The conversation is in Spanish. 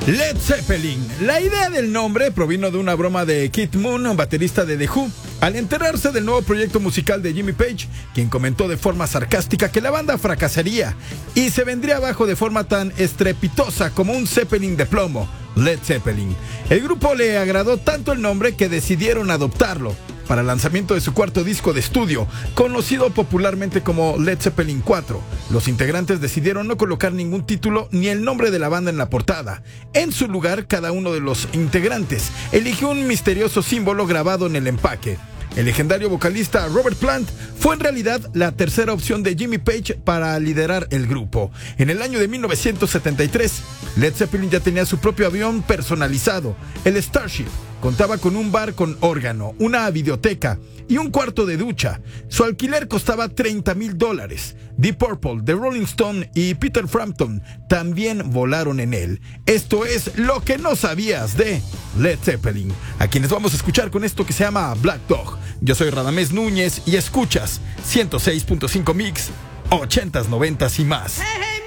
Led Zeppelin. La idea del nombre provino de una broma de Keith Moon, baterista de The Who, al enterarse del nuevo proyecto musical de Jimmy Page, quien comentó de forma sarcástica que la banda fracasaría y se vendría abajo de forma tan estrepitosa como un Zeppelin de plomo, Led Zeppelin. El grupo le agradó tanto el nombre que decidieron adoptarlo para el lanzamiento de su cuarto disco de estudio, conocido popularmente como Led Zeppelin 4. Los integrantes decidieron no colocar ningún título ni el nombre de la banda en la portada. En su lugar, cada uno de los integrantes eligió un misterioso símbolo grabado en el empaque. El legendario vocalista Robert Plant fue en realidad la tercera opción de Jimmy Page para liderar el grupo. En el año de 1973, Led Zeppelin ya tenía su propio avión personalizado, el Starship. Contaba con un bar con órgano, una videoteca y un cuarto de ducha. Su alquiler costaba $30,000. Deep Purple, The Rolling Stone y Peter Frampton también volaron en él. Esto es lo que no sabías de Led Zeppelin, a quienes vamos a escuchar con esto que se llama Black Dog. Yo soy Radamés Núñez y escuchas 106.5 Mix, 80s, 90s y más. Hey, hey,